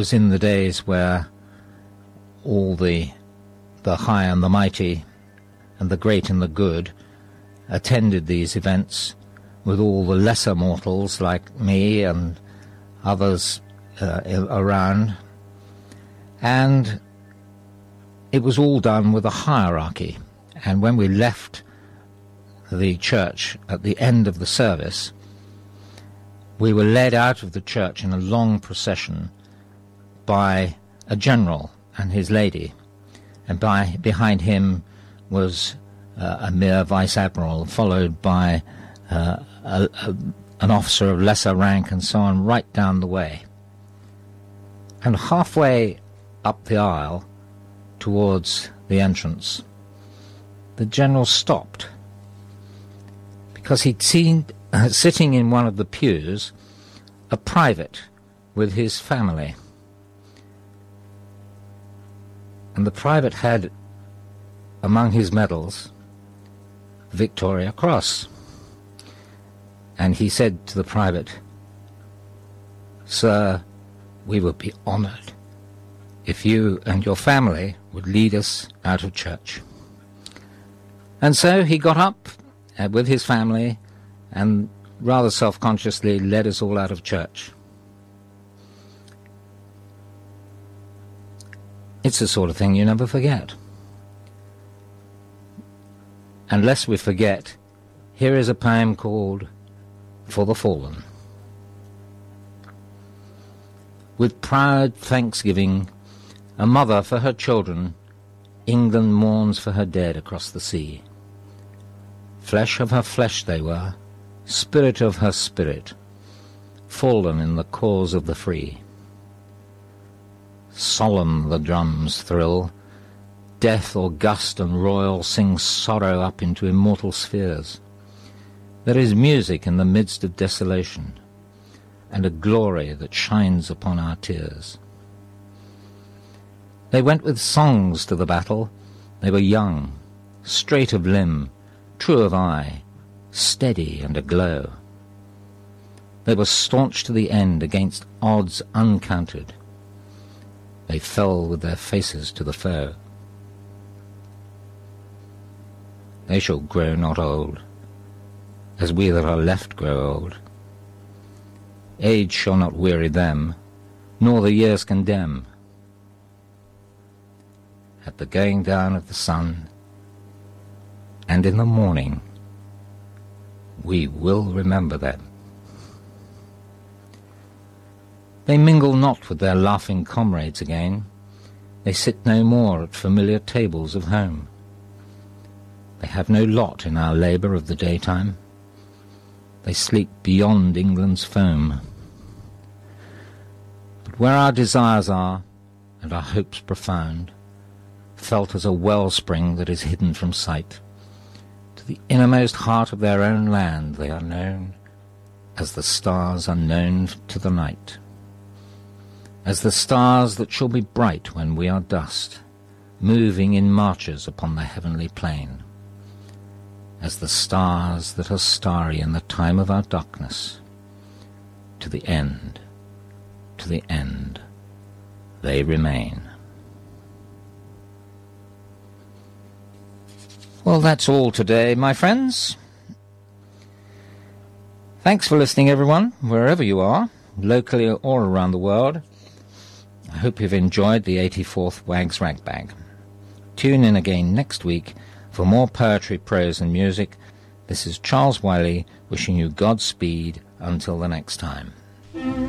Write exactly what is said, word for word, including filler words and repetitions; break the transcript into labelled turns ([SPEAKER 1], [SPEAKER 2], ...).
[SPEAKER 1] was in the days where all the the high and the mighty and the great and the good attended these events, with all the lesser mortals like me and others uh, around. And it was all done with a hierarchy. And when we left the church at the end of the service, we were led out of the church in a long procession by a general and his lady, and by behind him was uh, a mere vice-admiral, followed by uh, a, a, an officer of lesser rank, and so on, right down the way. And halfway up the aisle towards the entrance, the general stopped, because he'd seen, uh, sitting in one of the pews, a private with his family. And the private had, among his medals, Victoria Cross. And he said to the private, "Sir, we would be honoured if you and your family would lead us out of church." And so he got up uh, with his family and rather self-consciously led us all out of church. It's the sort of thing you never forget. And lest we forget, here is a poem called For the Fallen. With proud thanksgiving, a mother for her children, England mourns for her dead across the sea. Flesh of her flesh they were, spirit of her spirit, fallen in the cause of the free. Solemn the drums thrill, death august and royal sings sorrow up into immortal spheres. There is music in the midst of desolation, and a glory that shines upon our tears. They went with songs to the battle. They were young, straight of limb, true of eye, steady and aglow. They were staunch to the end against odds uncounted. They fell with their faces to the foe. They shall grow not old, as we that are left grow old. Age shall not weary them, nor the years condemn. At the going down of the sun, and in the morning, we will remember them. They mingle not with their laughing comrades again. They sit no more at familiar tables of home. They have no lot in our labour of the daytime. They sleep beyond England's foam. But where our desires are, and our hopes profound, felt as a wellspring that is hidden from sight, to the innermost heart of their own land they are known, as the stars are known to the night. As the stars that shall be bright when we are dust, moving in marches upon the heavenly plain. As the stars that are starry in the time of our darkness, to the end, to the end, they remain. Well, that's all today, my friends. Thanks for listening, everyone, wherever you are, locally or around the world. I hope you've enjoyed the eighty-fourth Wags Ragbag. Tune in again next week for more poetry, prose and music. This is Charles Wiley wishing you Godspeed until the next time.